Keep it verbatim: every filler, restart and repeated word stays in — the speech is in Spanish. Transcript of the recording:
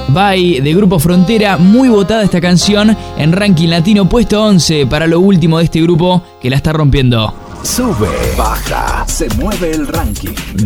Bye de Grupo Frontera, muy votada esta canción en ranking latino, puesto once para lo último de este grupo que la está rompiendo. Sube, baja, se mueve el ranking.